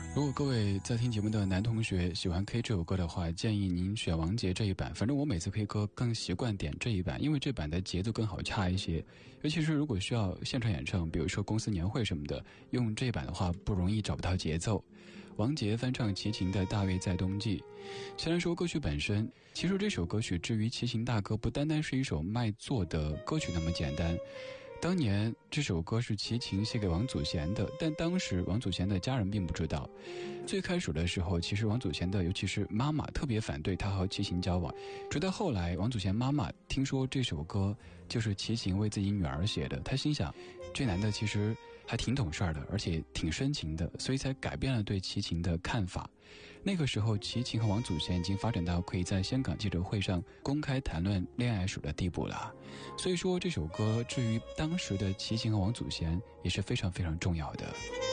如果各位在听节目的男同学喜欢 K 这首歌的话，建议您选王杰这一版。反正我每次 K 歌更习惯点这一版，因为这版的节奏更好掐一些。尤其是如果需要现场演唱，比如说公司年会什么的，用这一版的话不容易找不到节奏。王杰翻唱齐秦的《大约在冬季》。虽然说歌曲本身，其实这首歌曲至于齐秦大哥不单单是一首卖座的歌曲那么简单。当年这首歌是齐秦写给王祖贤的，但当时王祖贤的家人并不知道。最开始的时候，其实王祖贤的尤其是妈妈特别反对他和齐秦交往，直到后来王祖贤妈妈听说这首歌就是齐秦为自己女儿写的，她心想这男的其实还挺懂事儿的，而且挺深情的，所以才改变了对齐秦的看法。那个时候齐秦和王祖贤已经发展到可以在香港记者会上公开谈论恋爱史的地步了，所以说这首歌至于当时的齐秦和王祖贤也是非常非常重要的。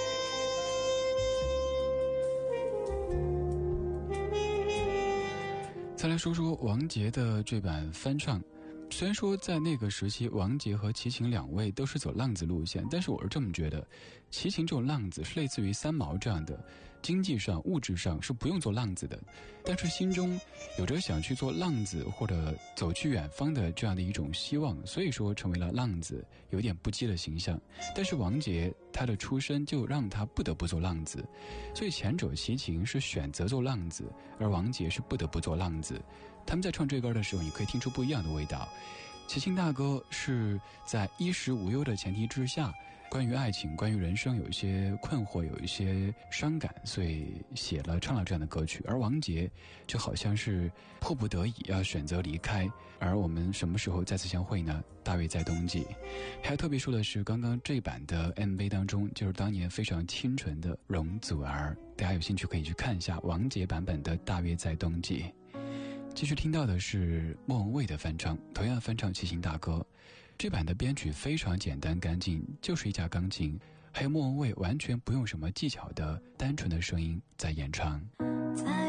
再来说说王杰的这版翻唱。虽然说在那个时期王杰和齐秦两位都是走浪子路线，但是我是这么觉得，齐秦这种浪子是类似于三毛这样的，经济上物质上是不用做浪子的，但是心中有着想去做浪子或者走去远方的这样的一种希望，所以说成为了浪子，有点不羁的形象。但是王杰他的出身就让他不得不做浪子，所以前者齐秦是选择做浪子，而王杰是不得不做浪子。他们在唱这歌的时候，你可以听出不一样的味道。齐秦大哥是在衣食无忧的前提之下，关于爱情关于人生有一些困惑，有一些伤感，所以唱了这样的歌曲。而王杰就好像是迫不得已要选择离开，而我们什么时候再次相会呢？大约在冬季。还要特别说的是，刚刚这版的 MV 当中就是当年非常清纯的容祖儿，大家有兴趣可以去看一下王杰版本的大约在冬季。继续听到的是莫文蔚的翻唱，同样翻唱齐秦大哥。这版的编曲非常简单干净，就是一架钢琴，还有莫文蔚完全不用什么技巧的单纯的声音在演唱。